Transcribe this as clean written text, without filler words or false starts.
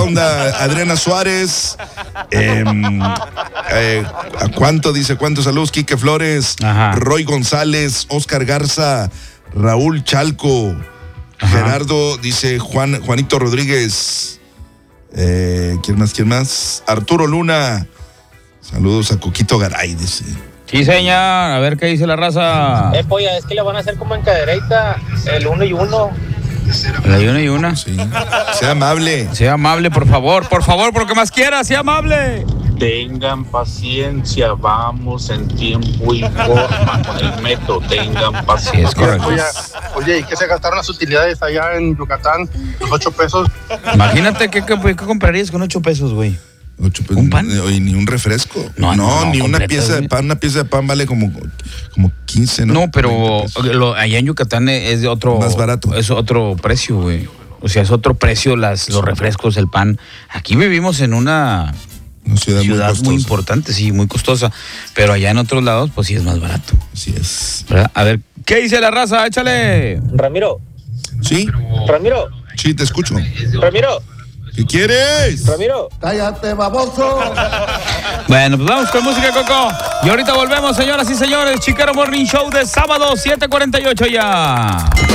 onda Adriana Suárez. ¿A cuánto? Dice, ¿cuántos saludos? Quique Flores, Ajá. Roy González, Oscar Garza, Raúl Chalco, Ajá. Gerardo, dice Juanito Rodríguez. ¿Quién más? Arturo Luna. Saludos a Coquito Garay, dice. Sí, señor. A ver qué dice la raza. Polla, es que le van a hacer como en cadereita, el 1 y 1. La y una y una. Sí. Sea amable. Sea amable, por favor, por lo que más quiera, sea amable. Tengan paciencia, vamos en tiempo y forma con el método, tengan Sí, paciencia. es correcto. Oye, ¿y qué se gastaron las utilidades allá en Yucatán? Los 8 pesos. Imagínate qué comprarías con 8 pesos, güey. 8 pesos. ¿Un pan? Oye, ni un refresco. No, ni una completas, pieza de güey. pan. Una pieza de pan vale como 15, ¿no? No, pero 20 pesos. allá en Yucatán es de otro... Más barato. Es otro precio, güey. O sea, es otro precio los refrescos, el pan. Aquí vivimos en una Una ciudad muy costosa. importante, sí, muy costosa. Pero allá en otros lados, pues sí es más barato. Así es. ¿Verdad? A ver, ¿qué dice la raza? Échale. Ramiro, ¿Sí? Sí, te escucho. Ramiro, ¿Qué quieres? Ramiro. ¡Cállate, baboso! Bueno, pues vamos con música, Coco. Y ahorita volvemos, señoras y señores. Chiquero Morning Show de sábado, 7:48 ya.